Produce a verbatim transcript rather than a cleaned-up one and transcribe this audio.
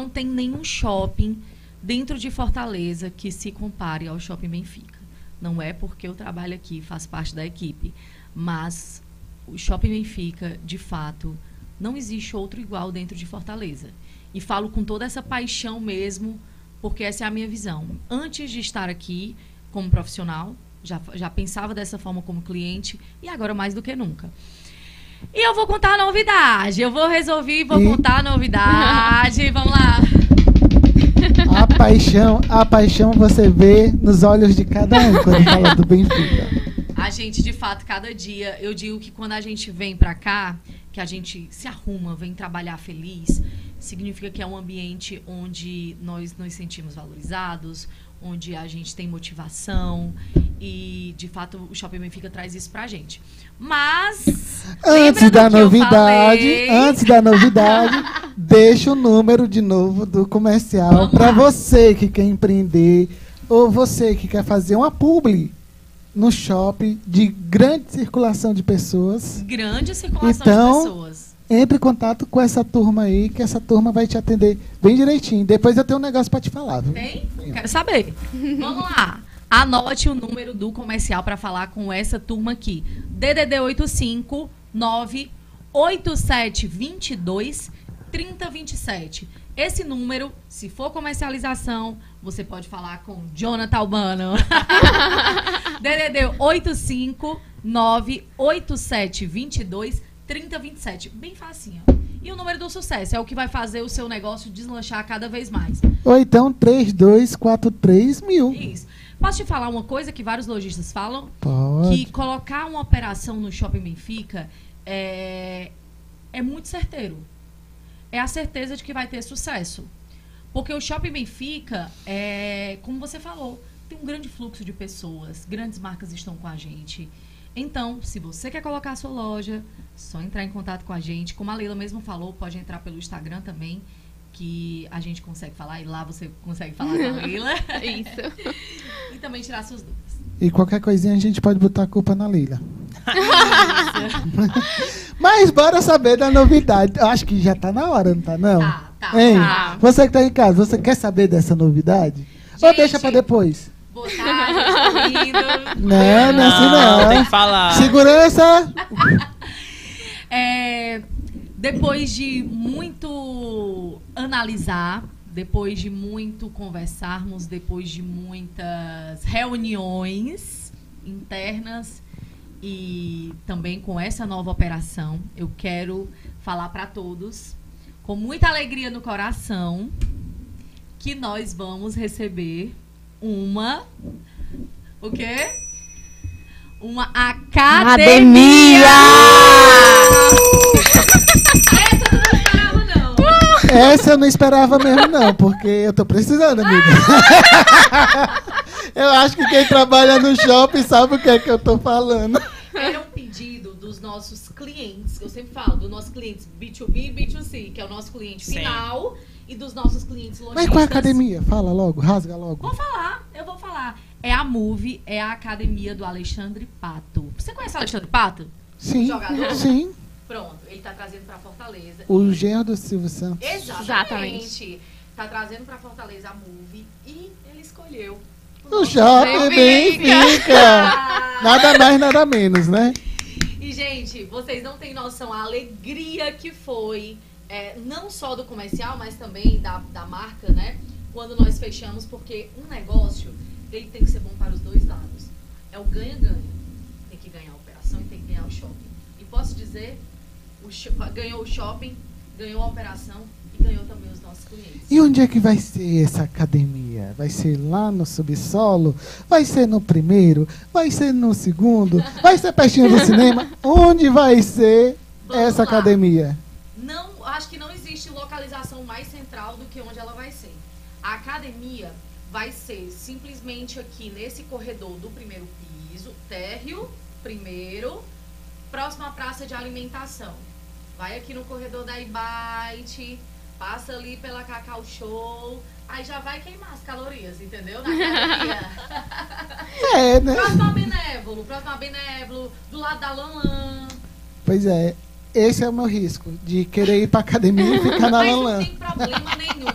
Não tem nenhum shopping dentro de Fortaleza que se compare ao Shopping Benfica. Não é porque eu trabalho aqui, faço parte da equipe, mas o Shopping Benfica, de fato, não existe outro igual dentro de Fortaleza. E falo com toda essa paixão mesmo, porque essa é a minha visão. Antes de estar aqui como profissional, já, já pensava dessa forma como cliente, e agora mais do que nunca. E eu vou contar a novidade. Eu vou resolver, vou e... contar a novidade. Vamos lá. A paixão, a paixão você vê nos olhos de cada um quando fala do Benfica. A gente, de fato, cada dia, eu digo que quando a gente vem pra cá, que a gente se arruma, vem trabalhar feliz, significa que é um ambiente onde nós nos sentimos valorizados, onde a gente tem motivação e, de fato, o Shopping Benfica traz isso pra gente. Mas, antes da novidade, antes da novidade, deixa o número de novo do comercial para você que quer empreender ou você que quer fazer uma publi no shopping de grande circulação de pessoas. Grande circulação então, de pessoas. Entre em contato com essa turma aí, que essa turma vai te atender bem direitinho. Depois eu tenho um negócio para te falar, viu? Tem? Quero saber. Vamos lá. Anote o número do comercial para falar com essa turma aqui. D D D oito cinco nove oito sete dois dois três zero dois sete. Esse número, se for comercialização, você pode falar com Jonathan Albano. D D D oito cinco nove oito sete dois dois três zero dois sete. Bem facinho. E o número do sucesso é o que vai fazer o seu negócio deslanchar cada vez mais. Ou então três dois quatro três mil. Isso. Posso te falar uma coisa que vários lojistas falam? Pode. Que colocar uma operação no Shopping Benfica é, é muito certeiro. É a certeza de que vai ter sucesso. Porque o Shopping Benfica, é, como você falou, tem um grande fluxo de pessoas, grandes marcas estão com a gente. Então, se você quer colocar a sua loja, só entrar em contato com a gente. Como a Leila mesmo falou, pode entrar pelo Instagram também, que a gente consegue falar, e lá você consegue falar com a Leila. Isso. E também tirar suas dúvidas. E qualquer coisinha a gente pode botar a culpa na Leila. Mas bora saber da novidade. Eu acho que já tá na hora, não tá não? Tá, tá, Hein? tá. Você que tá em casa, você quer saber dessa novidade? Gente, ou deixa pra depois? Boa tarde, lindo. Não, não é assim não. Tem que falar. Segurança! É, depois de muito analisar, depois de muito conversarmos, depois de muitas reuniões internas e também com essa nova operação, eu quero falar para todos, com muita alegria no coração, que nós vamos receber uma... O quê? Uma academia! Essa eu não esperava mesmo, não, porque eu tô precisando, amiga. Eu acho que quem trabalha no shopping sabe o que é que eu tô falando. Era um pedido dos nossos clientes, eu sempre falo, dos nossos clientes B dois B e B dois C, que é o nosso cliente Sim. final, e dos nossos clientes lojistas. Mas qual é a academia? Fala logo, rasga logo. Vou falar, eu vou falar. É a Move, é a academia do Alexandre Pato. Você conhece o Alexandre Pato? Sim, Jogador? sim. Pronto, ele tá trazendo pra Fortaleza. O genro do Silvio Santos. Exatamente. Exatamente. Tá trazendo pra Fortaleza a Move e ele escolheu O shopping Benfica. Nada mais, nada menos, né? E, gente, vocês não têm noção a alegria que foi, é, não só do comercial, mas também da, da marca, né? Quando nós fechamos, porque um negócio, ele tem que ser bom para os dois lados. É o ganha-ganha. Tem que ganhar a operação e tem que ganhar o shopping. E posso dizer, o sh- ganhou o shopping, ganhou a operação e ganhou também os nossos clientes. E onde é que vai ser essa academia? Vai ser lá no subsolo? Vai ser no primeiro? Vai ser no segundo? Vai ser pertinho do cinema? Onde vai ser Vamos essa lá. academia? Não, acho que não existe localização mais central do que onde ela vai ser. A academia vai ser simplesmente aqui nesse corredor do primeiro piso, térreo, primeiro, próximo à praça de alimentação. Vai aqui no corredor da Ibite, passa ali pela Cacau Show, aí já vai queimar as calorias, entendeu? Na academia. É, né? Próximo a Benévolo, próximo a Benévolo, do lado da Lanlan. Pois é, esse é o meu risco, de querer ir pra academia e ficar na Mas não Lanlan. tem problema nenhum.